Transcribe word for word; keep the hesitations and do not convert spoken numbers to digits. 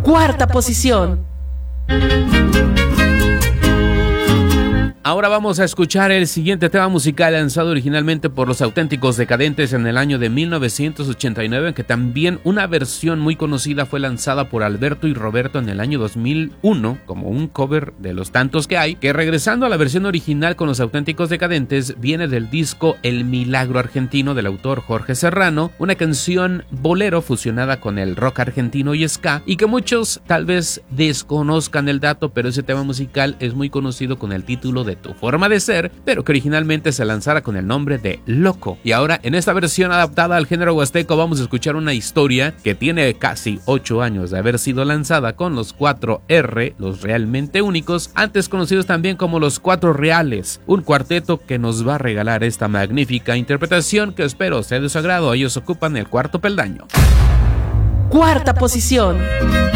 Cuarta posición. Ahora vamos a escuchar el siguiente tema musical lanzado originalmente por Los Auténticos Decadentes en el año de mil novecientos ochenta y nueve, que también una versión muy conocida fue lanzada por Alberto y Roberto en el año dos mil uno como un cover de los tantos que hay, que regresando a la versión original con Los Auténticos Decadentes viene del disco El Milagro Argentino del autor Jorge Serrano, una canción bolero fusionada con el rock argentino y ska, y que muchos tal vez desconozcan el dato, pero ese tema musical es muy conocido con el título de Tu Forma de Ser, pero que originalmente se lanzara con el nombre de Loco. Y ahora en esta versión adaptada al género huasteco vamos a escuchar una historia que tiene casi ocho años de haber sido lanzada con los cuatro R, los realmente únicos, antes conocidos también como los Cuatro Reales, un cuarteto que nos va a regalar esta magnífica interpretación que espero sea de su agrado. Ellos ocupan el cuarto peldaño. Cuarta posición.